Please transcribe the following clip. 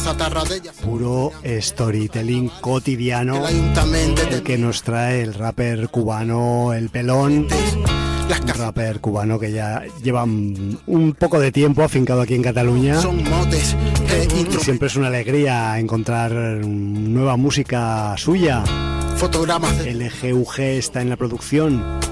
Puro storytelling cotidiano, el que nos trae el rapper cubano El Pelón. Un rapper cubano que ya lleva un poco de tiempo afincado aquí en Cataluña. Y siempre es una alegría encontrar nueva música suya. LGUG está en la producción.